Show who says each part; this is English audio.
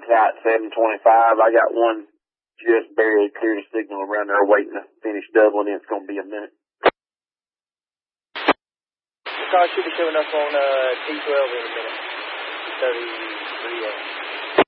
Speaker 1: Kite 725. I got one just barely clear the signal around there waiting to finish doubling. It's going to be a minute.
Speaker 2: The car should be showing up on T12 in a minute. 33A.